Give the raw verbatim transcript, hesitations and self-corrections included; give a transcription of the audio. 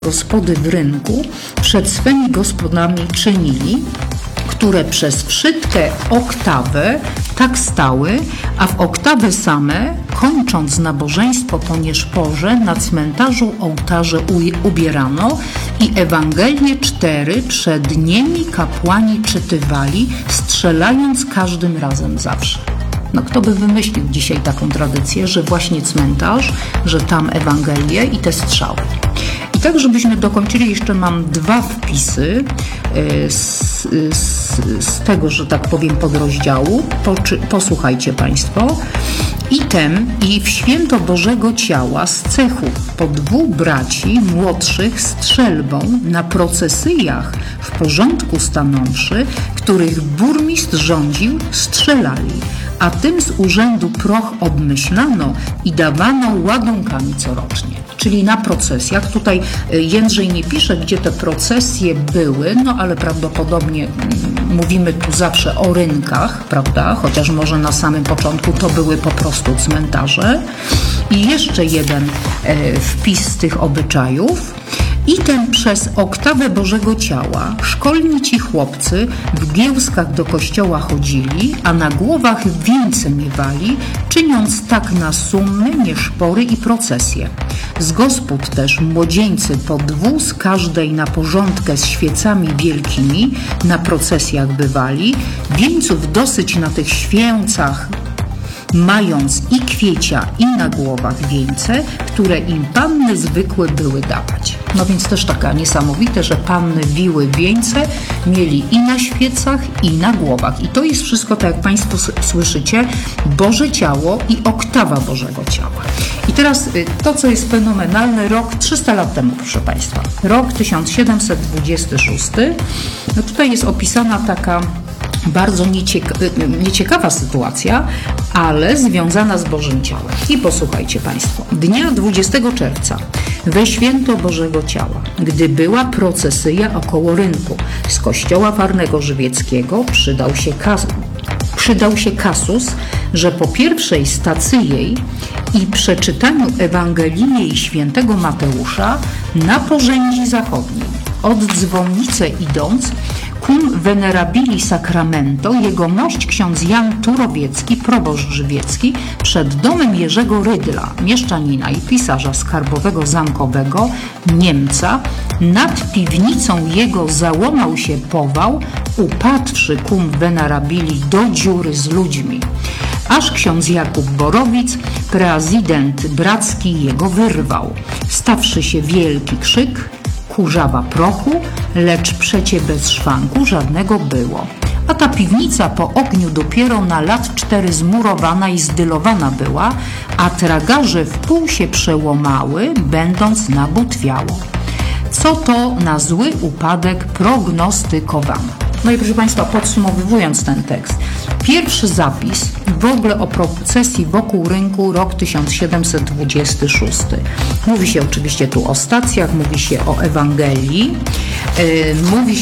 gospody w rynku przed swymi gospodami czynili, które przez wszystkie oktawy tak stały, a w oktawy same, kończąc nabożeństwo po nieszporze, na cmentarzu ołtarze ubierano i Ewangelię cztery przed nimi kapłani czytywali, strzelając każdym razem zawsze. No kto by wymyślił dzisiaj taką tradycję, że właśnie cmentarz, że tam Ewangelie i te strzały. I tak, żebyśmy dokończyli, jeszcze mam dwa wpisy z, z, z tego, że tak powiem, podrozdziału. Poczy, posłuchajcie Państwo. I tem, i w święto Bożego Ciała z cechu po dwóch braci młodszych strzelbą na procesyjach w porządku stanąwszy, których burmistrz rządził, strzelali, a tym z urzędu proch obmyślano i dawano ładunkami corocznie. Czyli na procesjach. Tutaj Jędrzej nie pisze, gdzie te procesje były, no ale prawdopodobnie mówimy tu zawsze o rynkach, prawda? Chociaż może na samym początku to były po prostu cmentarze. I jeszcze jeden e, wpis z tych obyczajów. I ten przez oktawę Bożego Ciała szkolni ci chłopcy w giełskach do kościoła chodzili, a na głowach wieńce miewali, czyniąc tak na summy, nieszpory i procesje. Z gospod też młodzieńcy po dwu z każdej na porządkę z świecami wielkimi na procesjach bywali, wieńców dosyć na tych święcach mając i kwiecia, i na głowach wieńce, które im panny zwykłe były dawać. No więc też taka niesamowite, że panny wiły wieńce, mieli i na świecach, i na głowach. I to jest wszystko, tak jak Państwo słyszycie, Boże Ciało i oktawa Bożego Ciała. I teraz to, co jest fenomenalne, rok trzysta lat temu, proszę Państwa. Rok tysiąc siedemset dwudziesty szósty. No tutaj jest opisana taka bardzo niecieka- nieciekawa sytuacja, ale związana z Bożym Ciałem. I posłuchajcie Państwo. Dnia dwudziestego czerwca we święto Bożego Ciała, gdy była procesyja około rynku z kościoła Warnego Żywieckiego, przydał się, kas- przydał się kasus, że po pierwszej stacji jej i przeczytaniu Ewangelii świętego Mateusza na porzędzi zachodniej, od dzwonnicy idąc, cum venerabili sacramento, jegomość ksiądz Jan Turowiecki, proboszcz żywiecki, przed domem Jerzego Rydla, mieszczanina i pisarza skarbowego zamkowego, Niemca, nad piwnicą jego załamał się pował, upadłszy cum venerabili do dziury z ludźmi. Aż ksiądz Jakub Borowic, prezydent bracki, jego wyrwał. Stawszy się wielki krzyk, kurzawa prochu, lecz przecie bez szwanku żadnego było. A ta piwnica po ogniu dopiero na lat cztery zmurowana i zdylowana była, a tragarze w pół się przełomały, będąc nabutwiało. Co to na zły upadek prognostykowano. No i proszę Państwa, podsumowując ten tekst, pierwszy zapis w ogóle o procesji wokół rynku, rok tysiąc siedemset dwudziesty szósty. Mówi się oczywiście tu o stacjach, mówi się o Ewangelii, yy, mówi się